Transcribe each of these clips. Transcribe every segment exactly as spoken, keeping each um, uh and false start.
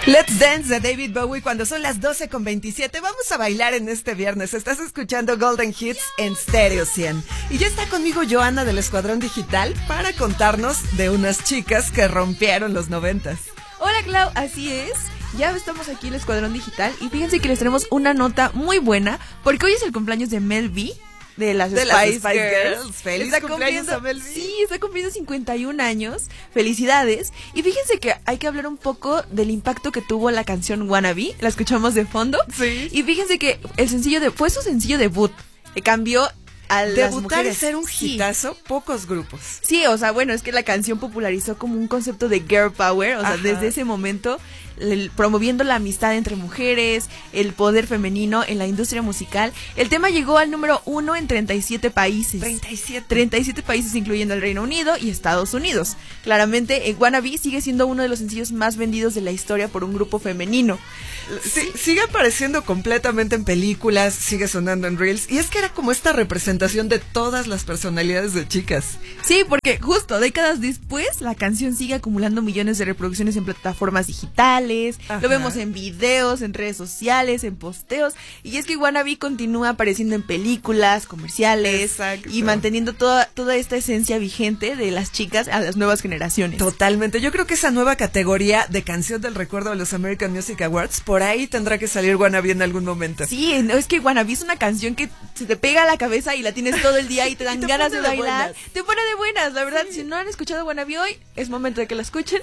Let's Dance de David Bowie cuando son las doce con veintisiete. Vamos a bailar en este viernes. Estás escuchando Golden Hits en Stereo cien. Y ya está conmigo Joana del Escuadrón Digital para contarnos de unas chicas que rompieron los noventas. Hola Clau, así es. Ya estamos aquí en el Escuadrón Digital y fíjense que les tenemos una nota muy buena porque hoy es el cumpleaños de Mel B. De las de Spice, las Spice Girls. Girls. Feliz está cumpleaños a Mel B. Sí, está cumpliendo cincuenta y un años. Felicidades. Y fíjense que hay que hablar un poco del impacto que tuvo la canción Wannabe. La escuchamos de fondo. Sí. Y fíjense que el sencillo de fue su sencillo debut. Que cambió a las Debutar mujeres. y ser un Sí. hitazo, pocos grupos. Sí, o sea, bueno, es que la canción popularizó como un concepto de girl power, o sea, Ajá. desde ese momento, el, promoviendo la amistad entre mujeres, el poder femenino en la industria musical. El tema llegó al número uno en treinta y siete países. treinta y siete. treinta y siete países, incluyendo el Reino Unido y Estados Unidos. Claramente, eh, Wannabe sigue siendo uno de los sencillos más vendidos de la historia por un grupo femenino. Sí, sigue apareciendo completamente en películas, sigue sonando en reels, y es que era como esta representación de todas las personalidades de chicas. Sí, porque justo décadas después la canción sigue acumulando millones de reproducciones en plataformas digitales. Ajá. Lo vemos en videos, en redes sociales, en posteos, y es que Wannabe continúa apareciendo en películas, comerciales. Exacto. Y manteniendo toda, toda esta esencia vigente de las chicas a las nuevas generaciones. Totalmente, yo creo que esa nueva categoría de canción del recuerdo de los American Music Awards, por ahí tendrá que salir Wannabe en algún momento. Sí, no, es que Wannabe es una canción que se te pega a la cabeza y la tienes todo el día y te dan Y te ganas pone de de bailar. buenas. Te pone de buenas, la verdad. Sí. Si no han escuchado Wannabe hoy, es momento de que la escuchen.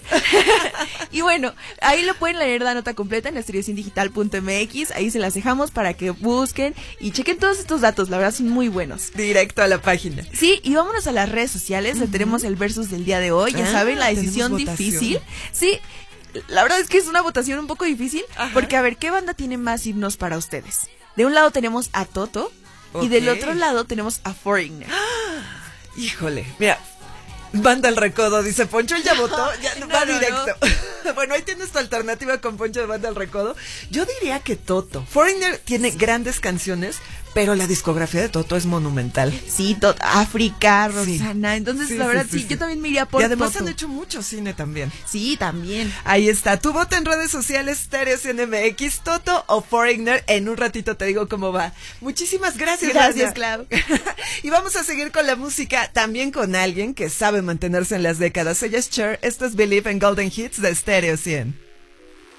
Y bueno, ahí lo pueden leer la nota completa en stereo cien digital punto m x. Ahí se las dejamos para que busquen y chequen todos estos datos. La verdad son muy buenos. Directo a la página. Sí, y vámonos a las redes sociales. Uh-huh. Tenemos el versus del día de hoy. Ya Ah, saben, la tenemos decisión votación. difícil. Sí. La verdad es que es una votación un poco difícil. Ajá. Porque a ver, ¿qué banda tiene más himnos para ustedes? De un lado tenemos a Toto. Okay. Y del otro lado tenemos a Foreigner. Híjole, mira, Banda El Recodo, dice Poncho, él ya votó, ya No, va no, directo. No. Bueno, ahí tienes tu alternativa con Poncho de Banda El Recodo. Yo diría que Toto. Foreigner tiene grandes canciones, pero la discografía de Toto es monumental. Sí, Toto, África, Sí. Rosana. Entonces, Sí, la sí, verdad, sí, sí, sí. yo también me iría por Y además Toto. han hecho mucho cine también. Sí, también. Ahí está, tu voto en redes sociales, Stereo cien M X, Toto o Foreigner. En un ratito te digo cómo va. Muchísimas gracias. Gracias, Clau. Clau. Y vamos a seguir con la música, también con alguien que sabe mantenerse en las décadas. Ella es Cher, esto es Believe en Golden Hits de Stereo cien.